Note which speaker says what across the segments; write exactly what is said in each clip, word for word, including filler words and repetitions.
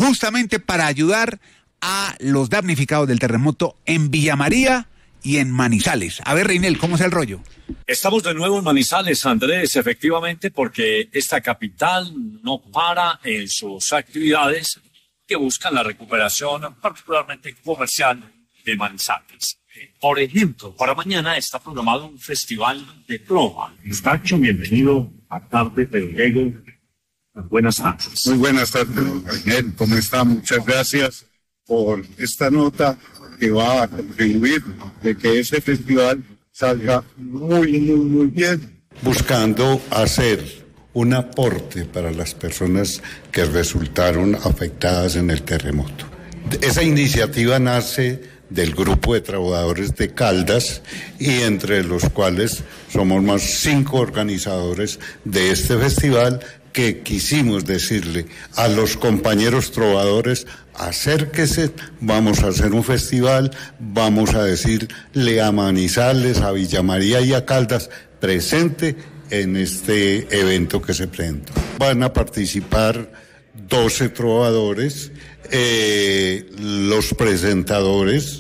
Speaker 1: justamente para ayudar a los damnificados del terremoto en Villa María y en Manizales. A ver, Reinel, ¿cómo es el rollo?
Speaker 2: Estamos de nuevo en Manizales, Andrés, efectivamente, porque esta capital no para en sus actividades que buscan la recuperación, particularmente comercial, de Manizales. Por ejemplo, para mañana está programado un festival de trova. Estacho, bienvenido a Tarde Pero Llego. Buenas tardes.
Speaker 3: Muy buenas tardes, Reinel. ¿Cómo está? Muchas gracias por esta nota que va a contribuir de que ese festival salga muy, muy, muy bien. Buscando hacer un aporte para las personas que resultaron afectadas en el terremoto. Esa iniciativa nace del grupo de trabajadores de Caldas y entre los cuales somos más cinco organizadores de este festival que quisimos decirle a los compañeros trovadores: acérquese, vamos a hacer un festival, vamos a decirle a Manizales, a Villa María y a Caldas, presente en este evento que se presenta. Van a participar doce trovadores, eh, los presentadores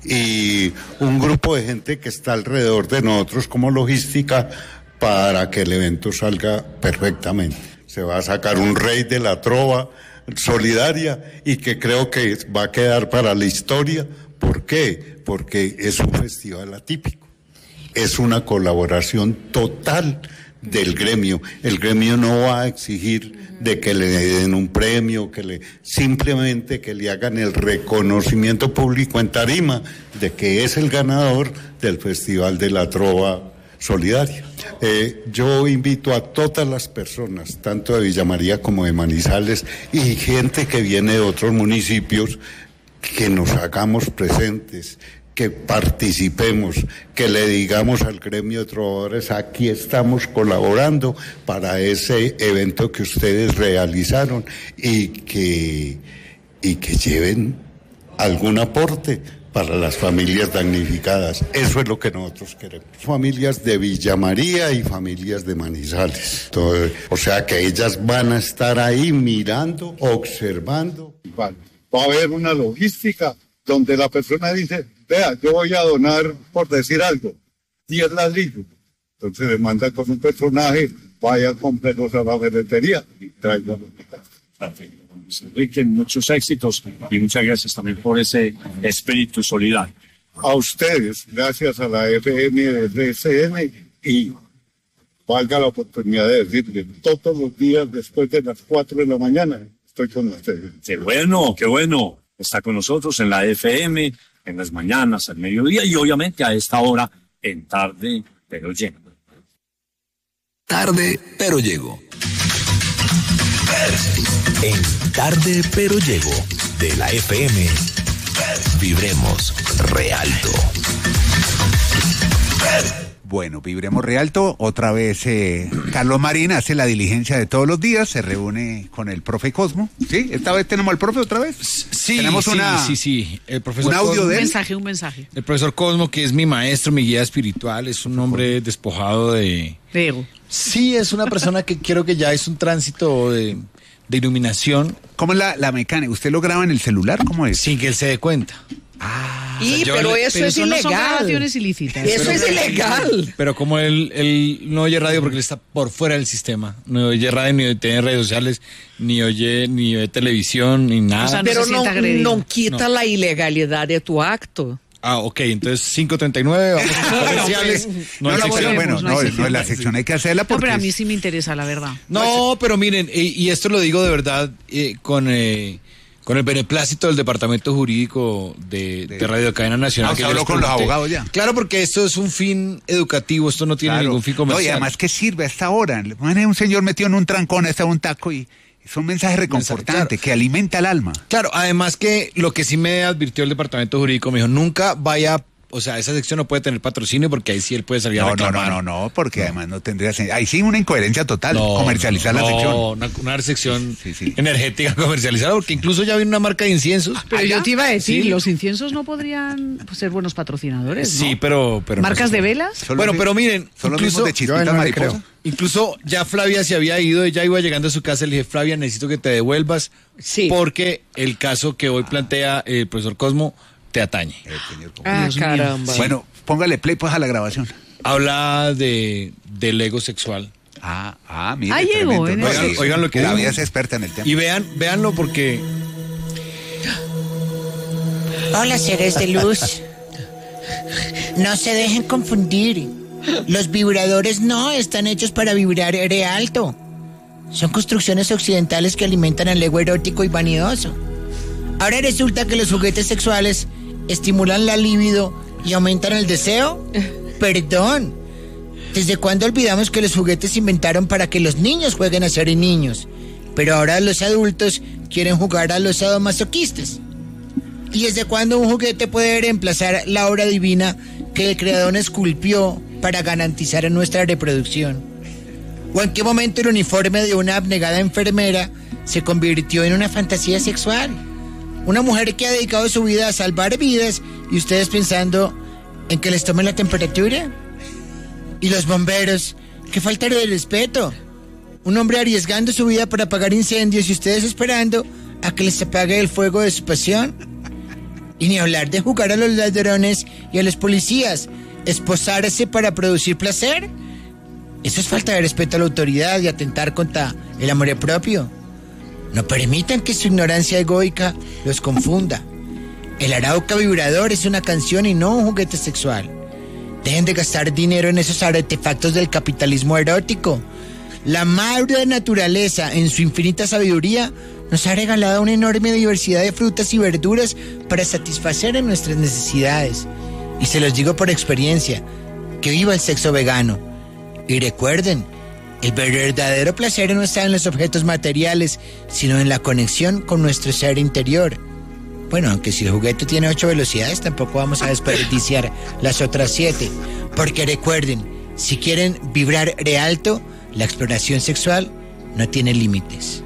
Speaker 3: y un grupo de gente que está alrededor de nosotros como logística para que el evento salga perfectamente. Se va a sacar un rey de la trova solidaria y que creo que va a quedar para la historia. ¿Por qué? Porque es un festival atípico. Es una colaboración total del gremio. El gremio no va a exigir de que le den un premio, que le simplemente que le hagan el reconocimiento público en tarima de que es el ganador del Festival de la Trova Solidaria. Eh, yo invito a todas las personas, tanto de Villa María como de Manizales, y gente que viene de otros municipios, que nos hagamos presentes, que participemos, que le digamos al gremio de trovadores: aquí estamos colaborando para ese evento que ustedes realizaron, y que, y que lleven algún aporte para las familias damnificadas. Eso es lo que nosotros queremos. Familias de Villa María y familias de Manizales. Entonces, o sea que ellas van a estar ahí mirando, observando. Va a haber una logística donde la persona dice: vea, yo voy a donar, por decir algo, diez ladrillos. Entonces le manda con un personaje: vaya, cómprelos a la ferretería y traigan.
Speaker 2: Perfecto. Enrique, muchos éxitos y muchas gracias también por ese espíritu solidario.
Speaker 3: A ustedes, gracias a la F M de C N, y valga la oportunidad de decirles, todos los días después de las cuatro de la mañana estoy con ustedes.
Speaker 2: Qué bueno, qué bueno. Está con nosotros en la F M, en las mañanas, al mediodía y obviamente a esta hora en Tarde Pero Llego.
Speaker 4: Tarde Pero Llego. En Tarde Pero Llego de la F M, vibremos re alto.
Speaker 1: Bueno, vibremos re alto. Otra vez eh, Carlos Marín hace la diligencia de todos los días, se reúne con el profe Cosmo. ¿Sí? ¿Esta vez tenemos al profe otra vez?
Speaker 5: Sí,
Speaker 1: tenemos
Speaker 5: sí,
Speaker 1: una,
Speaker 5: sí, sí. El profesor
Speaker 1: un audio
Speaker 5: Cosmo,
Speaker 1: de él.
Speaker 6: Un mensaje, un mensaje.
Speaker 5: El profesor Cosmo, que es mi maestro, mi guía espiritual, es un hombre despojado de...
Speaker 6: De ego.
Speaker 5: Sí, es una persona que quiero que ya es un tránsito de, de iluminación.
Speaker 1: ¿Cómo es la, la mecánica? ¿Usted lo graba en el celular? ¿Cómo es?
Speaker 5: Sin que él se dé cuenta.
Speaker 1: Ah,
Speaker 7: Y,
Speaker 5: yo
Speaker 7: pero
Speaker 5: le-
Speaker 7: eso
Speaker 6: Pero
Speaker 7: es
Speaker 6: eso no son
Speaker 7: ilegal.
Speaker 6: grabaciones ilícitas.
Speaker 7: Eso es ilegal.
Speaker 5: Pero como él, él no oye radio porque él está por fuera del sistema, no oye radio, ni tiene redes sociales, ni oye ni ve televisión, ni nada.
Speaker 6: O sea, no
Speaker 7: Pero
Speaker 6: se
Speaker 7: no,
Speaker 6: sienta agredido.
Speaker 7: no quita
Speaker 5: No.
Speaker 7: la ilegalidad de tu acto.
Speaker 5: Ah, ok, entonces cinco treinta y nueve, vamos a los comerciales.
Speaker 1: no,
Speaker 5: hay
Speaker 1: la
Speaker 5: sección.
Speaker 1: sección, bueno,
Speaker 6: no hay
Speaker 1: no,
Speaker 6: sección.
Speaker 1: no, la sección hay que hacerla
Speaker 6: No,
Speaker 1: porque
Speaker 6: pero a mí
Speaker 1: es-
Speaker 6: sí me interesa, la verdad.
Speaker 5: No, pero miren, y, y esto lo digo de verdad eh, con eh, con el beneplácito del Departamento Jurídico de, de Radio Cadena Nacional.
Speaker 1: Ah,
Speaker 5: que
Speaker 1: se
Speaker 5: yo
Speaker 1: habló
Speaker 5: les
Speaker 1: con los
Speaker 5: pregunté.
Speaker 1: abogados ya.
Speaker 5: Claro, porque esto es un fin educativo, esto no tiene
Speaker 1: Claro.
Speaker 5: ningún fin
Speaker 1: No,
Speaker 5: comercial.
Speaker 1: y además, ¿qué sirve a esta hora? Imagínate un señor metido en un trancón, está un taco, y es un mensaje reconfortante,
Speaker 5: claro.
Speaker 1: que alimenta el alma.
Speaker 5: Claro, además que lo que sí me advirtió el Departamento Jurídico, me dijo, nunca vaya, o sea, esa sección no puede tener patrocinio porque ahí sí él puede salir a
Speaker 1: No, no,
Speaker 5: reclamar.
Speaker 1: no, no, no, porque además no tendría sen- ahí sí una incoherencia total,
Speaker 5: No,
Speaker 1: comercializar
Speaker 5: no,
Speaker 1: la sección.
Speaker 5: No, una, una sección
Speaker 1: Sí, sí.
Speaker 5: energética comercializada, porque incluso ya viene una marca de inciensos.
Speaker 6: Pero yo te iba a decir,
Speaker 5: Sí.
Speaker 6: los inciensos no podrían pues, ser buenos patrocinadores, ¿no?
Speaker 5: Sí, pero... pero no
Speaker 6: ¿Marcas
Speaker 5: sé.
Speaker 6: de velas?
Speaker 1: Son
Speaker 5: Bueno,
Speaker 1: los
Speaker 5: pero
Speaker 1: mi-
Speaker 5: miren,
Speaker 1: son los
Speaker 5: incluso-
Speaker 1: mismos de Chispita
Speaker 8: yo no le
Speaker 1: Mariposa.
Speaker 8: creo.
Speaker 5: Incluso ya Flavia se había ido, ella iba llegando a su casa, le dije, Flavia, necesito que te devuelvas,
Speaker 7: Sí.
Speaker 5: porque el caso que hoy plantea el profesor Cosmo te atañe.
Speaker 1: El señor Cosmo.
Speaker 7: Ah,
Speaker 6: Dios mío.
Speaker 7: caramba.
Speaker 1: Bueno, póngale play pues a la grabación.
Speaker 5: Habla de del ego sexual.
Speaker 1: Ah, ah, mire,
Speaker 6: Ah, llegó,
Speaker 1: tremendo.
Speaker 6: en
Speaker 1: No,
Speaker 5: Oigan-
Speaker 1: sí,
Speaker 5: oigan lo que
Speaker 1: la
Speaker 5: dijo.
Speaker 1: vida es experta en el tema.
Speaker 5: Y vean, véanlo porque
Speaker 9: Hola, seres de luz. No se dejen confundir. Los vibradores no están hechos para vibrar re alto. Son construcciones occidentales que alimentan el ego erótico y vanidoso. Ahora resulta que los juguetes sexuales estimulan la libido y aumentan el deseo. Perdón. ¿Desde cuándo olvidamos que los juguetes se inventaron para que los niños jueguen a ser niños? Pero ahora los adultos quieren jugar a los sadomasoquistas. ¿Y desde cuándo un juguete puede reemplazar la obra divina que el creador esculpió para garantizar nuestra reproducción? ¿O en qué momento el uniforme de una abnegada enfermera se convirtió en una fantasía sexual? Una mujer que ha dedicado su vida a salvar vidas y ustedes pensando en que les tomen la temperatura. ¿Y los bomberos? ¡Qué falta de respeto! Un hombre arriesgando su vida para apagar incendios y ustedes esperando a que les apague el fuego de su pasión. Y ni hablar de jugar a los ladrones y a los policías, esposarse para producir placer. Eso es falta de respeto a la autoridad y atentar contra el amor propio. No permitan que su ignorancia egoica los confunda. El Arauca vibrador es una canción y no un juguete sexual. Dejen de gastar dinero en esos artefactos del capitalismo erótico. La madre naturaleza, en su infinita sabiduría, nos ha regalado una enorme diversidad de frutas y verduras para satisfacer en nuestras necesidades. Y se los digo por experiencia, que viva el sexo vegano. Y recuerden, el verdadero placer no está en los objetos materiales, sino en la conexión con nuestro ser interior. Bueno, aunque si el juguete tiene ocho velocidades, tampoco vamos a desperdiciar las otras siete. Porque recuerden, si quieren vibrar re alto, la exploración sexual no tiene límites.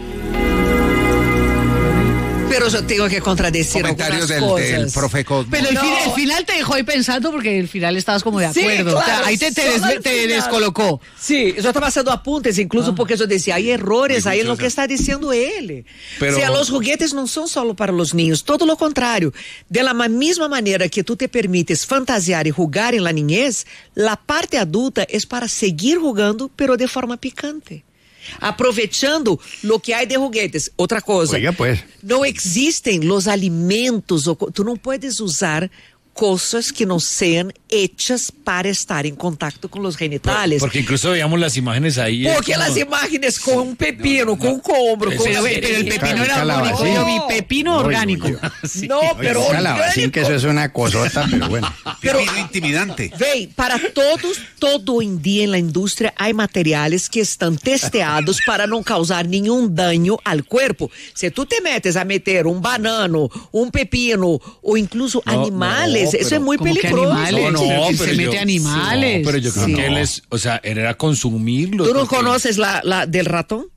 Speaker 7: Pero yo tengo que contradecir
Speaker 1: Comentarios
Speaker 7: algunas
Speaker 1: del,
Speaker 7: cosas.
Speaker 1: del profe Cosmo.
Speaker 6: Pero el,
Speaker 7: No.
Speaker 6: fin- el final te dejó ahí pensando porque el final estabas como de
Speaker 7: Sí,
Speaker 6: acuerdo. O sea,
Speaker 7: claro,
Speaker 6: ahí te, te,
Speaker 7: solo
Speaker 6: des-
Speaker 7: al
Speaker 6: te
Speaker 7: final.
Speaker 6: descolocó.
Speaker 7: Sí, yo estaba haciendo apuntes, incluso porque yo decía, hay errores ahí en lo que está diciendo él.
Speaker 5: Pero-
Speaker 7: O sea, los juguetes no son solo para los niños, todo lo contrario. De la ma- misma manera que tú te permites fantasiar y jugar en la niñez, la parte adulta es para seguir jugando, pero de forma picante. Aprovechando lo que hay de juguetes. Otra cosa.
Speaker 8: Oiga, pues.
Speaker 7: No existen los alimentos, o co- tú no puedes usar cosas que no sean hechas para estar en contacto con los genitales.
Speaker 5: porque incluso veíamos las imágenes ahí.
Speaker 7: Porque
Speaker 5: es como-
Speaker 7: las imágenes con un pepino, con un combro, con
Speaker 6: Pero,
Speaker 7: una
Speaker 6: pero el
Speaker 7: berenjena.
Speaker 6: pepino era
Speaker 8: Calabacín.
Speaker 6: orgánico. Yo vi pepino orgánico.
Speaker 7: No, pero
Speaker 8: Oiga, calabacín, que eso
Speaker 7: orgánico.
Speaker 8: es una cosota, pero bueno.
Speaker 7: Pero-
Speaker 1: Pepino intimidante.
Speaker 7: Véi, para todos, todo hoy en día en la industria hay materiales que están testeados para no causar ningún daño al cuerpo. Si tú te metes a meter un banano, un pepino o incluso
Speaker 5: No,
Speaker 7: animales,
Speaker 5: no,
Speaker 7: eso
Speaker 5: pero-
Speaker 7: es muy
Speaker 6: ¿Cómo que
Speaker 7: peligroso.
Speaker 6: animales?
Speaker 5: No, no,
Speaker 6: Sí,
Speaker 5: pero
Speaker 6: se
Speaker 5: yo-
Speaker 6: mete animales.
Speaker 5: No, pero yo creo
Speaker 7: Sí.
Speaker 5: que él es, o sea, él era consumirlos.
Speaker 7: ¿Tú no
Speaker 5: porque-
Speaker 7: conoces la, la del ratón?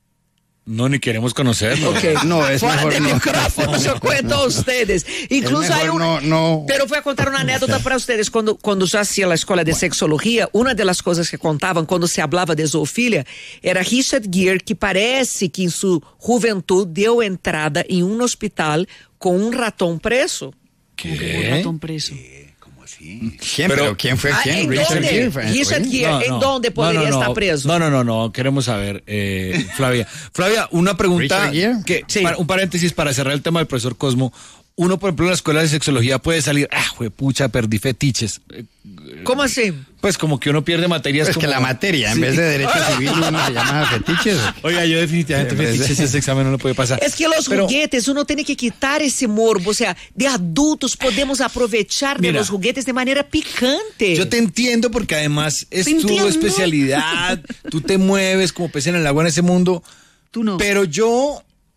Speaker 5: No, ni queremos conocerlo.
Speaker 7: Ok.
Speaker 8: No, es
Speaker 7: Fuera
Speaker 8: mejor
Speaker 7: de
Speaker 8: no.
Speaker 7: micrófono, yo cuento a ustedes. Incluso
Speaker 8: mejor
Speaker 7: hay un...
Speaker 8: no- no.
Speaker 7: Pero voy a contar una anécdota para ustedes. Cuando, cuando yo hacía la escuela de sexología, una de las cosas que contaban cuando se hablaba de zoofilia era Richard Gere, que parece que en su juventud dio entrada en un hospital con un ratón preso.
Speaker 6: Como que un ratón preso.
Speaker 1: ¿Cómo así?
Speaker 8: ¿Quién?
Speaker 5: Pero-
Speaker 8: ¿Pero quién fue
Speaker 7: Ah,
Speaker 8: quién?
Speaker 7: ¿en
Speaker 8: Richard
Speaker 7: dónde?
Speaker 8: Gere fue-
Speaker 7: Richard
Speaker 8: fue-
Speaker 7: Gere.
Speaker 5: No,
Speaker 7: ¿En
Speaker 5: no.
Speaker 7: dónde podría
Speaker 5: No, no, no.
Speaker 7: estar preso?
Speaker 5: No, no, no, no, queremos saber, eh, Flavia. Flavia, una pregunta,
Speaker 8: ¿Richard Gere?
Speaker 5: que,
Speaker 7: Sí.
Speaker 5: para- un paréntesis para cerrar el tema del profesor Cosmo. Uno, por ejemplo, en la escuela de sexología puede salir, ah, juepucha, perdí fetiches. Eh,
Speaker 7: ¿Cómo así?
Speaker 5: Pues como que uno pierde materias
Speaker 8: Es
Speaker 5: como...
Speaker 8: que la materia, en
Speaker 5: Sí.
Speaker 8: vez de derecho civil, uno se llama fetiches.
Speaker 5: Oiga, yo definitivamente
Speaker 8: En vez de-
Speaker 5: fetiches, ese examen no lo puede pasar.
Speaker 7: Es que los
Speaker 5: Pero-
Speaker 7: juguetes, uno tiene que quitar ese morbo. O sea, de adultos podemos aprovechar de
Speaker 5: Mira,
Speaker 7: los juguetes de manera picante.
Speaker 5: Yo te entiendo porque además es
Speaker 7: Te
Speaker 5: tu
Speaker 7: entiendo.
Speaker 5: especialidad, tú te mueves como pez en el agua en ese mundo,
Speaker 6: Tú no.
Speaker 5: pero yo,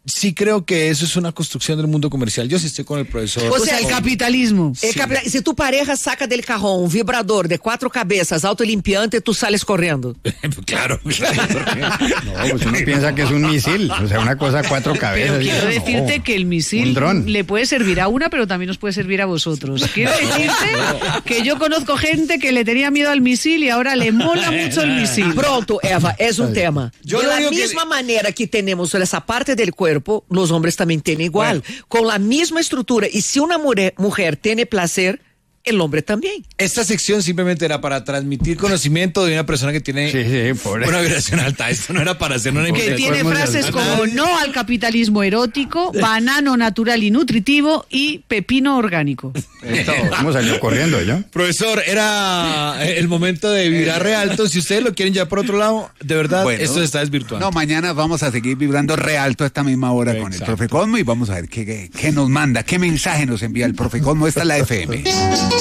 Speaker 5: sí creo que eso es una construcción del mundo comercial. Yo sí estoy con el profesor.
Speaker 6: O sea, el capitalismo.
Speaker 7: É capila- Se tu pareja saca del cajón um vibrador de quatro cabeças autolimpiante, tu sales correndo.
Speaker 5: Claro.
Speaker 8: No, pues uno piensa que es un misil, o sea, una cosa a cuatro cabezas.
Speaker 6: Pero quiero
Speaker 8: No,
Speaker 6: decirte que el misil
Speaker 8: un dron.
Speaker 6: le puede servir a una, pero también nos puede servir a vosotros. Quiero decirte que yo conozco gente que le tenía miedo al misil y ahora le mola mucho el misil.
Speaker 7: Pronto, Eva, es un tema.
Speaker 5: Yo
Speaker 7: de
Speaker 5: lo
Speaker 7: la
Speaker 5: único que-
Speaker 7: misma manera que tenemos esa parte del cuerpo, los hombres también tienen igual, con la misma estructura. Y si una mujer, mujer tiene placer, el hombre también.
Speaker 5: Esta sección simplemente era para transmitir conocimiento de una persona que tiene
Speaker 8: Sí, sí, pobre.
Speaker 5: una vibración alta. Esto no era para hacer una
Speaker 6: Que
Speaker 5: impresión.
Speaker 6: tiene
Speaker 8: podemos
Speaker 6: frases
Speaker 8: hacer
Speaker 6: como no al capitalismo erótico, banano natural y nutritivo y pepino orgánico.
Speaker 8: Esto, ¿cómo salió corriendo yo?
Speaker 5: Profesor, era el momento de vibrar re alto. Si ustedes lo quieren ya por otro lado, de verdad,
Speaker 1: Bueno,
Speaker 5: esto se está desvirtuando.
Speaker 1: No, mañana vamos a seguir vibrando re alto a esta misma hora con el
Speaker 5: Exacto.
Speaker 1: profe Cosmo y vamos a ver qué, qué, qué nos manda, qué mensaje nos envía el profe Cosmo. Esta es la F M.